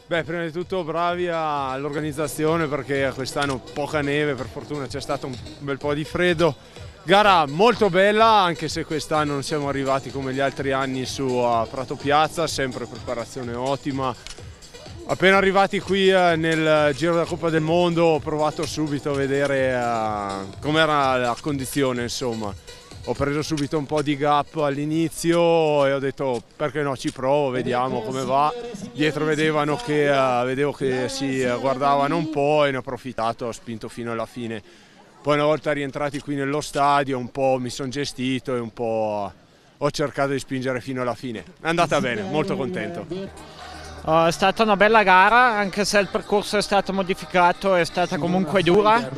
Beh, prima di tutto bravi all'organizzazione perché quest'anno poca neve, per fortuna c'è stato un bel po' di freddo. Gara molto bella, anche se quest'anno non siamo arrivati come gli altri anni su a Prato Piazza, sempre preparazione ottima. Appena arrivati qui nel Giro della Coppa del Mondo ho provato subito a vedere com'era la condizione, insomma. Ho preso subito un po' di gap all'inizio e ho detto perché no, ci provo, vediamo come va. Dietro vedevo che si guardavano un po' e ne ho approfittato, ho spinto fino alla fine. Poi una volta rientrati qui nello stadio un po' mi sono gestito e un po' ho cercato di spingere fino alla fine. È andata bene, molto contento. È stata una bella gara, anche se il percorso è stato modificato, è stata comunque dura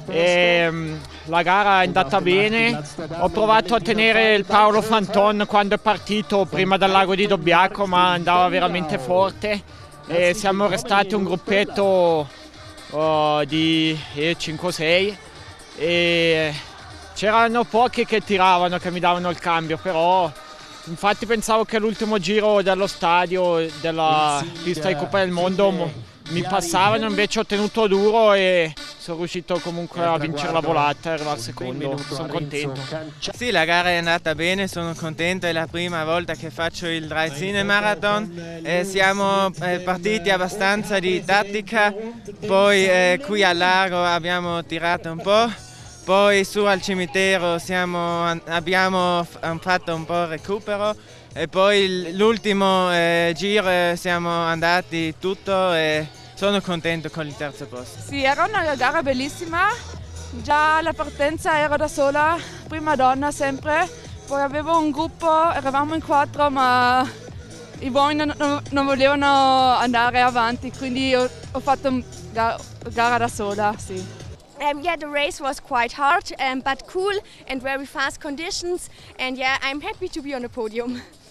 e la gara è andata bene. Ho provato a tenere il Paolo Fanton quando è partito prima dal lago di Dobbiaco, ma andava veramente forte e siamo restati un gruppetto di 5-6 e c'erano pochi che tiravano, che mi davano il cambio, però infatti pensavo che l'ultimo giro dello stadio, della pista di Coppa del Mondo, mi passavano, invece ho tenuto duro e sono riuscito comunque a vincere la volata e arrivare al secondo, sono contento. Sì, la gara è andata bene, sono contento, è la prima volta che faccio il Dry Cine Marathon e siamo partiti abbastanza di tattica, poi qui al lago abbiamo tirato un po'. Poi su al cimitero abbiamo fatto un po' recupero e poi l'ultimo giro siamo andati tutto e sono contento con il terzo posto. Sì, era una gara bellissima, già alla partenza ero da sola, prima donna sempre, poi avevo un gruppo, eravamo in 4 ma i buoni non volevano andare avanti, quindi ho fatto gara da sola, sì. Yeah, the race was quite hard, but cool and very fast conditions. And yeah, I'm happy to be on the podium.